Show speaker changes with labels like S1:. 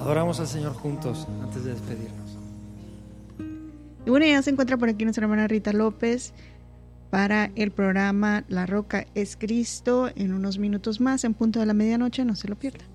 S1: Adoramos al Señor juntos antes de despedirnos.
S2: Y bueno, ya se encuentra por aquí nuestra hermana Rita López para el programa La Roca es Cristo en unos minutos más, en punto de la medianoche, no se lo pierdan.